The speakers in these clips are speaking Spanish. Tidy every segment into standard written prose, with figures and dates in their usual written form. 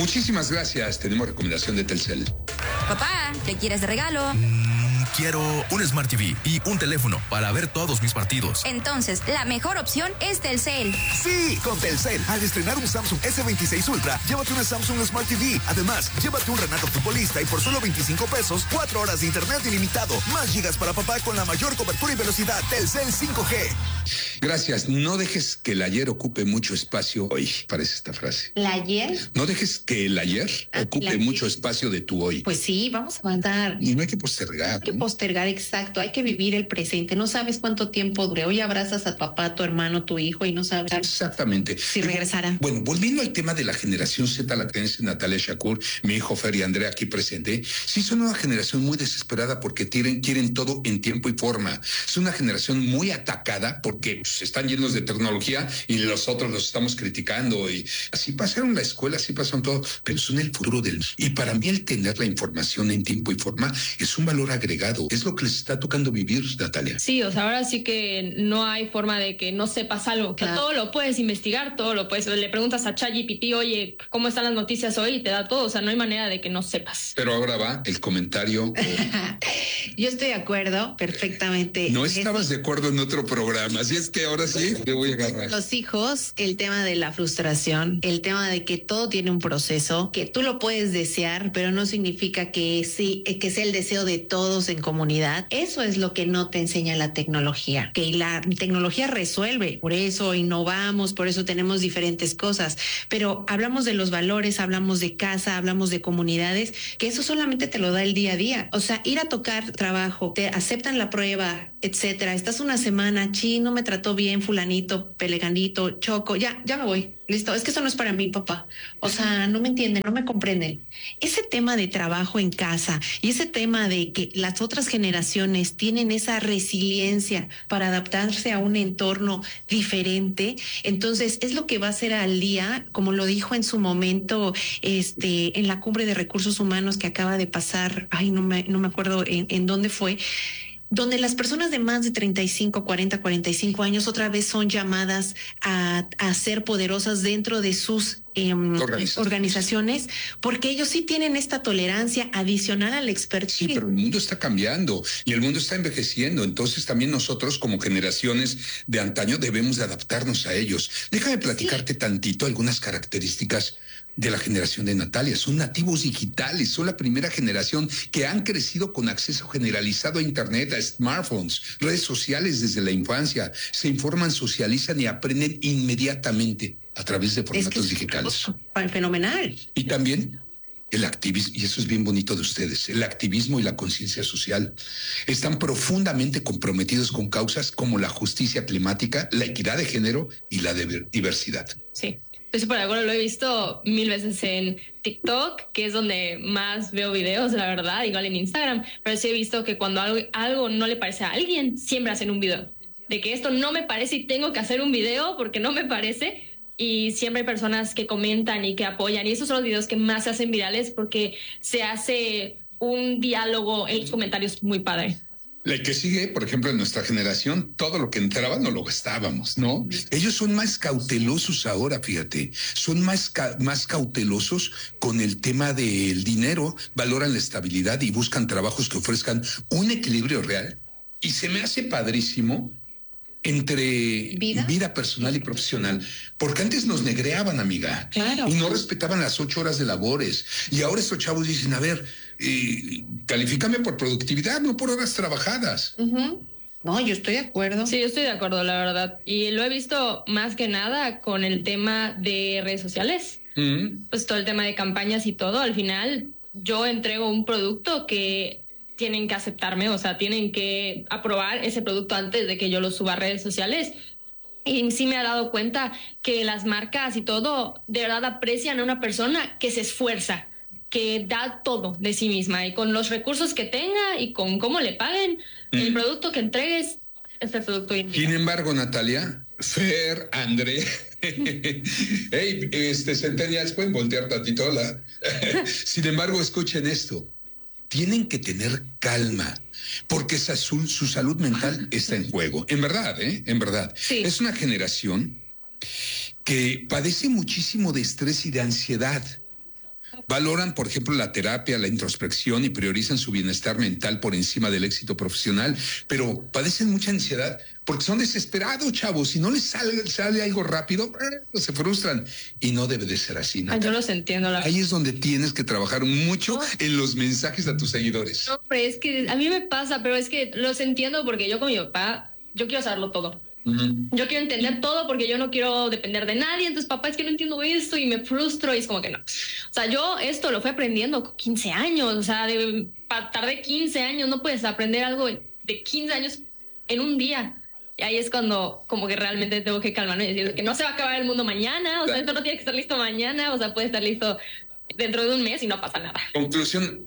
Muchísimas gracias. Tenemos recomendación de Telcel. Papá, ¿qué quieres de regalo? Quiero un Smart TV y un teléfono para ver todos mis partidos. Entonces, la mejor opción es Telcel. Sí, con Telcel. Al estrenar un Samsung S26 Ultra, llévate una Samsung Smart TV. Además, llévate un Renato Futbolista y por solo 25 pesos, 4 horas de internet ilimitado. Más gigas para papá con la mayor cobertura y velocidad. Telcel 5G. Gracias. No dejes que el ayer ocupe mucho espacio hoy. Parece esta frase. ¿La ayer? No dejes que el ayer ocupe mucho espacio de tu hoy. Pues sí, vamos a aguantar. Y no hay que postergar. Hay que postergar, exacto. Hay que vivir el presente. No sabes cuánto tiempo dure. Hoy abrazas a tu papá, tu hermano, tu hijo y no sabes. Exactamente. Si regresará. Bueno, volviendo al tema de la generación Z, la que es Natalia Shakur, mi hijo Fer y Andrea aquí presente, sí son una generación muy desesperada porque quieren todo en tiempo y forma. Es una generación muy atacada porque están llenos de tecnología y nosotros los estamos criticando y así pasaron la escuela, así pasaron todo, pero son el futuro del... Y para mí el tener la información en tiempo y forma es un valor agregado. Es lo que les está tocando vivir, Natalia. Sí, o sea, ahora sí que no hay forma de que no sepas algo. Claro. Todo lo puedes investigar, todo lo puedes. Le preguntas a ChatGPT, oye, ¿cómo están las noticias hoy? Y te da todo. O sea, no hay manera de que no sepas. Pero ahora va el comentario. Yo estoy de acuerdo perfectamente. No estabas de acuerdo en otro programa. Así es que ahora sí te voy a agarrar. Los hijos, el tema de la frustración, el tema de que todo tiene un proceso, que tú lo puedes desear, pero no significa que sí, que sea el deseo de todos en comunidad. Eso es lo que no te enseña la tecnología, que la tecnología resuelve, por eso innovamos, por eso tenemos diferentes cosas, pero hablamos de los valores, hablamos de casa, hablamos de comunidades, que eso solamente te lo da el día a día. O sea, ir a tocar trabajo, te aceptan la prueba, etcétera. Estás una semana, no me trató bien fulanito, peleganito, choco, ya me voy. Listo, es que eso no es para mí, papá. O sea, no me entienden, no me comprenden. Ese tema de trabajo en casa y ese tema de que las otras generaciones tienen esa resiliencia para adaptarse a un entorno diferente, entonces es lo que va a ser al día, como lo dijo en su momento en la cumbre de recursos humanos que acaba de pasar, no me acuerdo en dónde fue, donde las personas de más de 35, 40, 45 años otra vez son llamadas a ser poderosas dentro de sus organizaciones, porque ellos sí tienen esta tolerancia adicional al expertise. Sí, pero el mundo está cambiando y el mundo está envejeciendo, entonces también nosotros como generaciones de antaño debemos de adaptarnos a ellos. Déjame platicarte tantito algunas características de la generación de Natalia. Son nativos digitales, son la primera generación que han crecido con acceso generalizado a internet, a smartphones, redes sociales desde la infancia. Se informan, socializan y aprenden inmediatamente a través de formatos digitales. Fenomenal. Y también el activismo, y eso es bien bonito de ustedes, el activismo y la conciencia social. Están profundamente comprometidos con causas como la justicia climática, la equidad de género y la diversidad. Sí. Pues por ahora lo he visto 1000 veces en TikTok, que es donde más veo videos, la verdad, igual en Instagram, pero sí he visto que cuando algo no le parece a alguien, siempre hacen un video. De que esto no me parece y tengo que hacer un video porque no me parece, y siempre hay personas que comentan y que apoyan, y esos son los videos que más se hacen virales porque se hace un diálogo en los comentarios muy padre. La que sigue, por ejemplo, en nuestra generación, todo lo que entraba no lo gastábamos, ¿no? Ellos son más cautelosos ahora, fíjate, son más cautelosos con el tema del dinero, valoran la estabilidad y buscan trabajos que ofrezcan un equilibrio real. Y se me hace padrísimo entre vida personal y profesional, porque antes nos negreaban, amiga, claro, y no respetaban las 8 horas de labores, y ahora estos chavos dicen, a ver, califícame por productividad, no por horas trabajadas. Uh-huh. No, yo estoy de acuerdo. Sí, yo estoy de acuerdo, la verdad, y lo he visto más que nada con el tema de redes sociales. Pues todo el tema de campañas y todo, al final yo entrego un producto que tienen que aceptarme, o sea, tienen que aprobar ese producto antes de que yo lo suba a redes sociales. Y sí me he dado cuenta que las marcas y todo de verdad aprecian a una persona que se esfuerza, que da todo de sí misma, y con los recursos que tenga y con cómo le paguen, el producto que entregues es el producto indicado. Sin embargo, Natalia, Fer, André, hey, centennials, pueden voltear tantito, hola. Sin embargo, escuchen esto. Tienen que tener calma, porque su salud mental está en juego. En verdad, en verdad. Sí. Es una generación que padece muchísimo de estrés y de ansiedad. Valoran, por ejemplo, la terapia, la introspección y priorizan su bienestar mental por encima del éxito profesional, pero padecen mucha ansiedad porque son desesperados, chavos. Si no les sale algo rápido, se frustran. Y no debe de ser así, Natalia. Yo los entiendo. Ahí es donde tienes que trabajar mucho en los mensajes a tus seguidores. No, pero es que a mí me pasa, pero es que los entiendo porque yo con mi papá, yo quiero saberlo todo. Yo quiero entender todo porque yo no quiero depender de nadie. Entonces, papá, es que no entiendo esto y me frustro y es como que no. O sea, yo esto lo fui aprendiendo con 15 años. O sea, tardé 15 años. No puedes aprender algo de 15 años en un día. Y ahí es cuando como que realmente tengo que calmarme y decir que no se va a acabar el mundo mañana. O sea, esto no tiene que estar listo mañana. O sea, puede estar listo dentro de un mes y no pasa nada. Conclusión,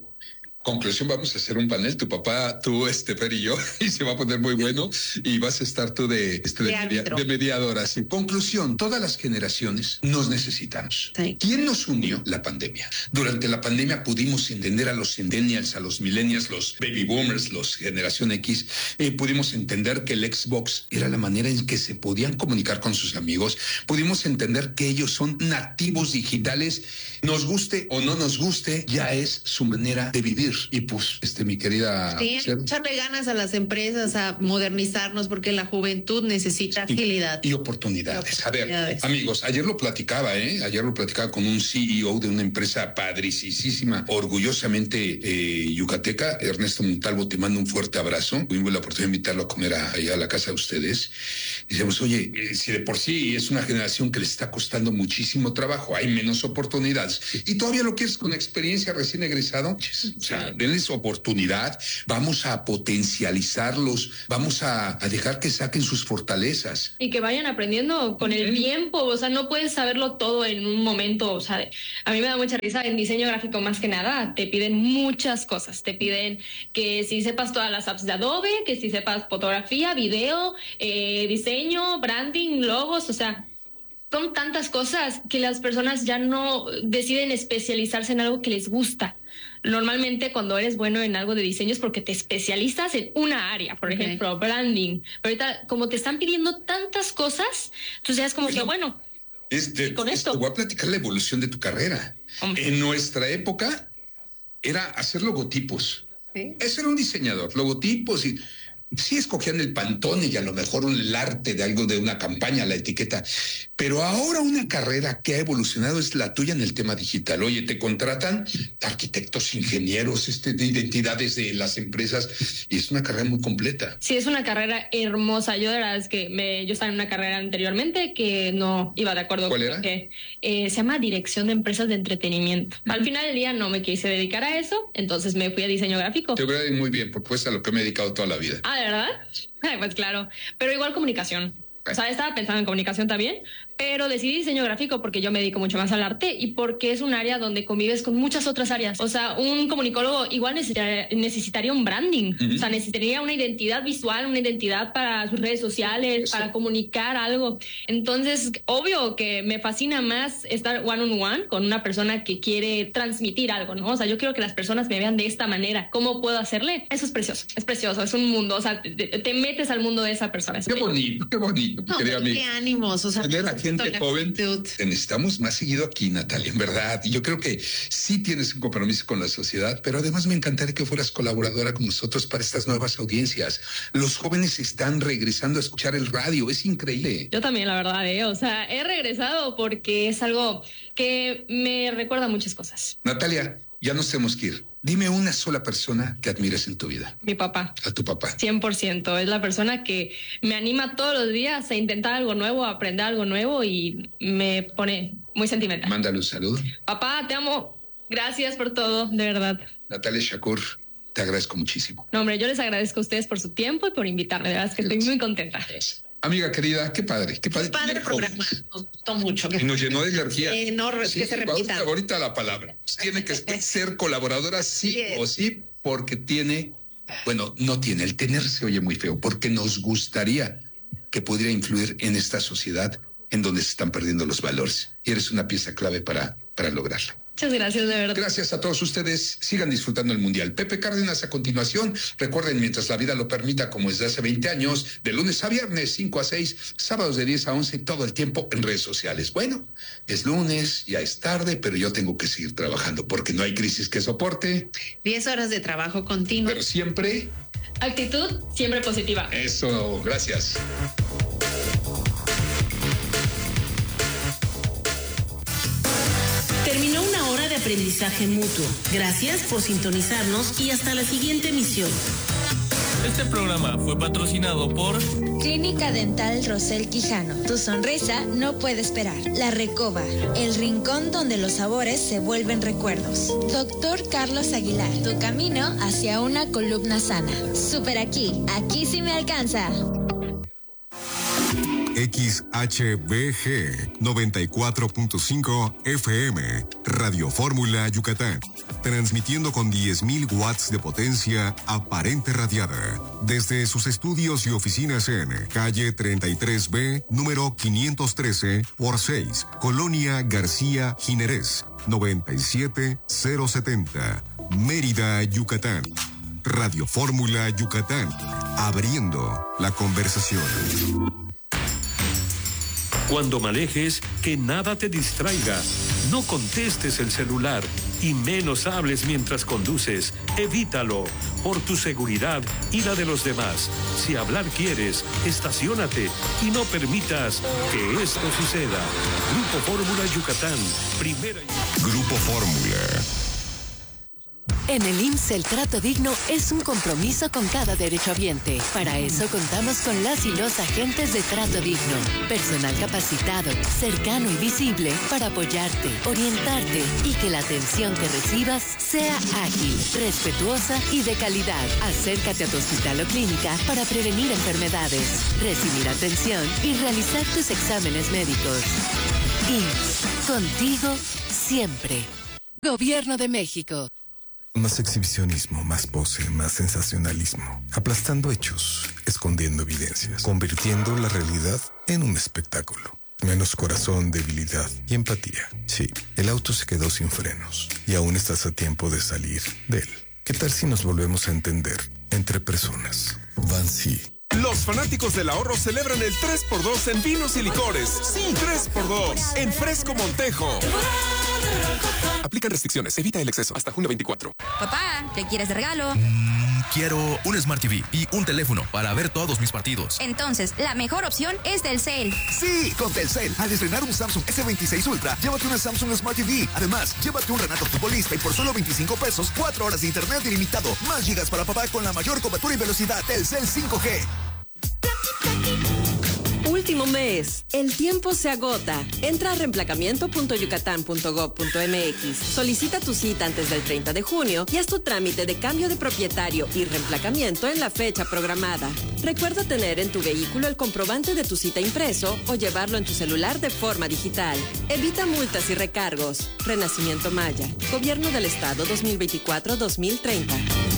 vamos a hacer un panel, tu papá, tú, Fer y yo, y se va a poner muy bueno, y vas a estar tú de mediadora. Sí. Conclusión, todas las generaciones nos necesitamos. Sí. ¿Quién nos unió? La pandemia. Durante la pandemia pudimos entender a los centennials, a los millennials, los baby boomers, los generación X, pudimos entender que el Xbox era la manera en que se podían comunicar con sus amigos, pudimos entender que ellos son nativos digitales, nos guste o no nos guste, ya es su manera de vivir. Y pues, mi querida... Sí, echarle ganas a las empresas a modernizarnos porque la juventud necesita agilidad. Y oportunidades. A ver, amigos, ayer lo platicaba con un CEO de una empresa padricísima, orgullosamente yucateca. Ernesto Montalvo, te mando un fuerte abrazo. Tuvimos la oportunidad de invitarlo a comer allá a la casa de ustedes. Decíamos, oye, si de por sí es una generación que les está costando muchísimo trabajo, hay menos oportunidades, y todavía lo quieres con experiencia recién egresado, o sea, denles oportunidad, vamos a potencializarlos, vamos a dejar que saquen sus fortalezas. Y que vayan aprendiendo con el tiempo, o sea, no puedes saberlo todo en un momento, o sea, a mí me da mucha risa en diseño gráfico más que nada, te piden muchas cosas, te piden que si sepas todas las apps de Adobe, que si sepas fotografía, video, diseño, branding, logos, o sea, son tantas cosas que las personas ya no deciden especializarse en algo que les gusta. Normalmente cuando eres bueno en algo de diseño es porque te especializas en una área, por ejemplo, branding. Pero ahorita, como te están pidiendo tantas cosas, entonces ya es como que, bueno, con esto. Voy a platicar la evolución de tu carrera. En nuestra época era hacer logotipos. ¿Sí? Eso era un diseñador, logotipos y... Sí escogían el Pantone y a lo mejor el arte de algo de una campaña, la etiqueta, pero ahora una carrera que ha evolucionado es la tuya en el tema digital. Oye, te contratan arquitectos, ingenieros, de identidades de las empresas y es una carrera muy completa. Sí, es una carrera hermosa. Yo de verdad es que yo estaba en una carrera anteriormente que no iba de acuerdo. ¿Cuál era? Que se llama Dirección de Empresas de Entretenimiento. Al final del día no me quise dedicar a eso, entonces me fui a diseño gráfico. Te hubiera ido muy bien, porque es a lo que me he dedicado toda la vida. ¿De verdad? Pues claro, pero igual comunicación. O sea, estaba pensando en comunicación también, pero decidí diseño gráfico porque yo me dedico mucho más al arte y porque es un área donde convives con muchas otras áreas. O sea, un comunicólogo igual necesitaría un branding. O sea, necesitaría una identidad visual, una identidad para sus redes sociales, para comunicar algo. Entonces, obvio que me fascina más estar one-on-one con una persona que quiere transmitir algo, ¿no? O sea, yo quiero que las personas me vean de esta manera. ¿Cómo puedo hacerle? Eso es precioso, es un mundo. O sea, te metes al mundo de esa persona. Qué bonito. No, qué ánimos, o sea, tener a gente joven. Te necesitamos más seguido aquí, Natalia, en verdad. Y yo creo que sí tienes un compromiso con la sociedad, pero además me encantaría que fueras colaboradora con nosotros para estas nuevas audiencias. Los jóvenes están regresando a escuchar el radio, es increíble. Yo también, la verdad, o sea, he regresado porque es algo que me recuerda muchas cosas. Natalia, ya nos tenemos que ir. Dime una sola persona que admires en tu vida. Mi papá. A tu papá. 100%. Es la persona que me anima todos los días a intentar algo nuevo, a aprender algo nuevo y me pone muy sentimental. Mándale un saludo. Papá, te amo. Gracias por todo, de verdad. Natalia Shakur, te agradezco muchísimo. No, hombre, yo les agradezco a ustedes por su tiempo y por invitarme. De verdad es que estoy muy contenta. Gracias. Amiga querida, qué padre. Padre programa, nos gustó mucho. Y nos llenó de energía. Sí, que se repita. Ahorita la palabra. Tiene que ser colaboradora sí o sí, porque el tener se oye muy feo, porque nos gustaría que pudiera influir en esta sociedad en donde se están perdiendo los valores. Y eres una pieza clave para lograrlo. Muchas gracias, de verdad. Gracias a todos ustedes. Sigan disfrutando el Mundial. Pepe Cárdenas a continuación. Recuerden, mientras la vida lo permita, como desde hace 20 años, de lunes a viernes, 5 a 6, sábados de 10 a 11, todo el tiempo en redes sociales. Bueno, es lunes, ya es tarde, pero yo tengo que seguir trabajando porque no hay crisis que soporte. 10 horas de trabajo continuo. Pero siempre... Actitud siempre positiva. Eso, gracias. Terminó una hora de aprendizaje mutuo. Gracias por sintonizarnos y hasta la siguiente emisión. Este programa fue patrocinado por Clínica Dental Rosel Quijano. Tu sonrisa no puede esperar. La Recoba, el rincón donde los sabores se vuelven recuerdos. Doctor Carlos Aguilar, tu camino hacia una columna sana. Super aquí sí me alcanza. XHBG 94.5 FM, Radio Fórmula Yucatán, transmitiendo con 10.000 watts de potencia aparente radiada, desde sus estudios y oficinas en calle 33B, número 513 por 6, Colonia García Jiménez, 97070, Mérida, Yucatán. Radio Fórmula Yucatán, abriendo la conversación. Cuando manejes, que nada te distraiga. No contestes el celular y menos hables mientras conduces. Evítalo, por tu seguridad y la de los demás. Si hablar quieres, estaciónate y no permitas que esto suceda. Grupo Fórmula Yucatán, primera. Grupo Fórmula. En el IMSS el trato digno es un compromiso con cada derechohabiente. Para eso contamos con las y los agentes de trato digno. Personal capacitado, cercano y visible para apoyarte, orientarte y que la atención que recibas sea ágil, respetuosa y de calidad. Acércate a tu hospital o clínica para prevenir enfermedades, recibir atención y realizar tus exámenes médicos. IMSS, contigo siempre. Gobierno de México. Más exhibicionismo, más pose, más sensacionalismo. Aplastando hechos, escondiendo evidencias, convirtiendo la realidad en un espectáculo. Menos corazón, debilidad y empatía. Sí, el auto se quedó sin frenos y aún estás a tiempo de salir de él. ¿Qué tal si nos volvemos a entender entre personas? Vansi. Los fanáticos del ahorro celebran el 3x2 en vinos y licores. Sí, 3x2 en Fresco Montejo. Aplican restricciones, evita el exceso. Hasta junio 24. Papá, ¿qué quieres de regalo? Quiero un Smart TV y un teléfono para ver todos mis partidos. Entonces, la mejor opción es Telcel. Sí, con Telcel, al estrenar un Samsung S26 Ultra, llévate una Samsung Smart TV. Además, llévate un Renato Futbolista y por solo 25 pesos, 4 horas de internet ilimitado. Más gigas para papá con la mayor cobertura y velocidad. Telcel 5G. Último mes. El tiempo se agota. Entra a reemplacamiento.yucatán.gov.mx. Solicita tu cita antes del 30 de junio y haz tu trámite de cambio de propietario y reemplacamiento en la fecha programada. Recuerda tener en tu vehículo el comprobante de tu cita impreso o llevarlo en tu celular de forma digital. Evita multas y recargos. Renacimiento Maya. Gobierno del Estado 2024-2030.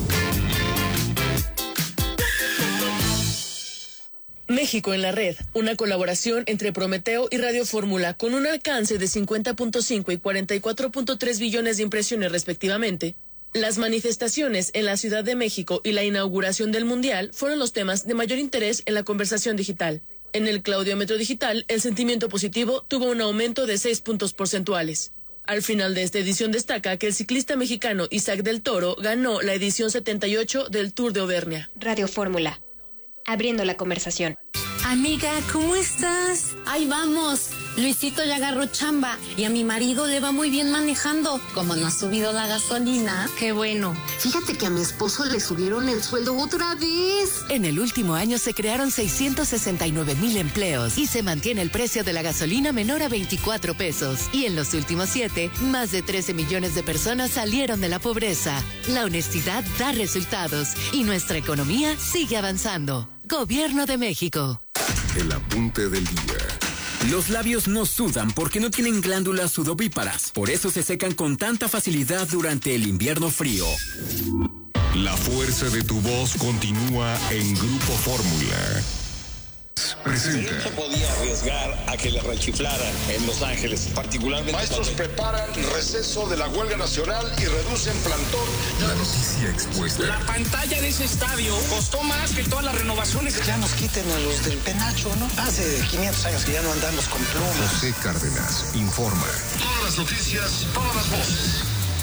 México en la red, una colaboración entre Prometeo y Radio Fórmula con un alcance de 50.5 y 44.3 billones de impresiones respectivamente. Las manifestaciones en la Ciudad de México y la inauguración del Mundial fueron los temas de mayor interés en la conversación digital. En el claudiómetro digital, el sentimiento positivo tuvo un aumento de 6 puntos porcentuales. Al final de esta edición destaca que el ciclista mexicano Isaac del Toro ganó la edición 78 del Tour de Auvernia. Radio Fórmula. Abriendo la conversación. Amiga, ¿cómo estás? Ahí vamos. Luisito ya agarró chamba y a mi marido le va muy bien manejando. Como no ha subido la gasolina. Qué bueno. Fíjate que a mi esposo le subieron el sueldo otra vez. En el último año se crearon 669,000 empleos y se mantiene el precio de la gasolina menor a 24 pesos. Y en los últimos 7, más de 13 millones de personas salieron de la pobreza. La honestidad da resultados y nuestra economía sigue avanzando. Gobierno de México. El apunte del día. Los labios no sudan porque no tienen glándulas sudovíparas. Por eso se secan con tanta facilidad durante el invierno frío. La fuerza de tu voz continúa en Grupo Fórmula. presenta. No se podía arriesgar a que le rechiflaran en Los Ángeles, particularmente. Maestros preparan receso de la huelga nacional y reducen plantón. La noticia expuesta. La pantalla de ese estadio costó más que todas las renovaciones. Ya nos quiten a los del penacho, ¿no? Hace 500 años que ya no andamos con plumas. José Cárdenas informa. Todas las noticias, todas las voces.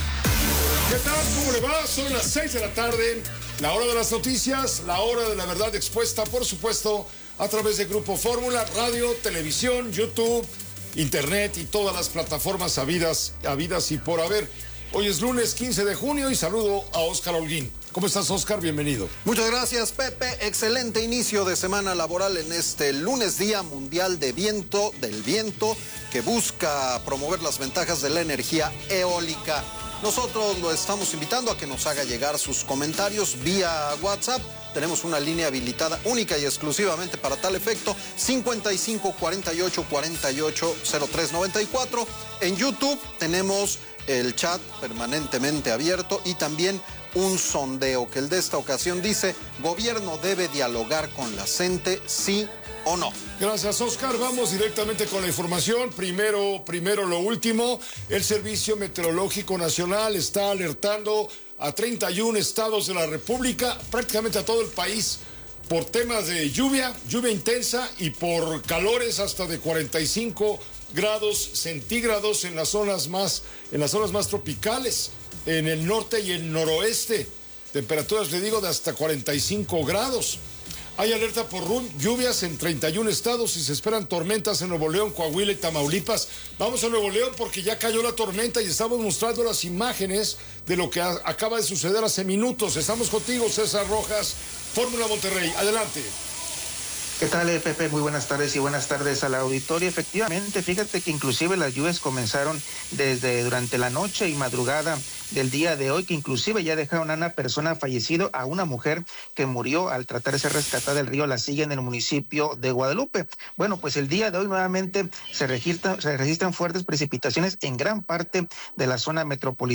¿Qué tal? ¿Cómo le va? Son las 6 de la tarde. La hora de las noticias, la hora de la verdad expuesta, por supuesto, a través de Grupo Fórmula, radio, televisión, YouTube, internet y todas las plataformas habidas y por haber. Hoy es lunes 15 de junio y saludo a Óscar Holguín. ¿Cómo estás, Óscar? Bienvenido. Muchas gracias, Pepe. Excelente inicio de semana laboral en este lunes, Día Mundial del Viento, que busca promover las ventajas de la energía eólica. Nosotros lo estamos invitando a que nos haga llegar sus comentarios vía WhatsApp. Tenemos una línea habilitada única y exclusivamente para tal efecto, 55 48 48 03 94. En YouTube tenemos el chat permanentemente abierto y también un sondeo que el de esta ocasión dice: ¿gobierno debe dialogar con la gente, sí o no? Gracias, Óscar. Vamos directamente con la información. Primero lo último. El Servicio Meteorológico Nacional está alertando a 31 estados de la República, prácticamente a todo el país, por temas de lluvia intensa y por calores hasta de 45 grados centígrados en las zonas más tropicales, en el norte y el noroeste. Temperaturas, le digo, de hasta 45 grados. Hay alerta por lluvias en 31 estados y se esperan tormentas en Nuevo León, Coahuila y Tamaulipas. Vamos a Nuevo León porque ya cayó la tormenta y estamos mostrando las imágenes de lo que acaba de suceder hace minutos. Estamos contigo, César Rojas, Fórmula Monterrey. Adelante. ¿Qué tal, Pepe? Muy buenas tardes y buenas tardes al auditorio. Efectivamente, fíjate que inclusive las lluvias comenzaron durante la noche y madrugada del día de hoy, que inclusive ya dejaron a una persona fallecida, a una mujer que murió al tratar de ser rescatada del río La Silla en el municipio de Guadalupe. Bueno, pues el día de hoy nuevamente se registran fuertes precipitaciones en gran parte de la zona metropolitana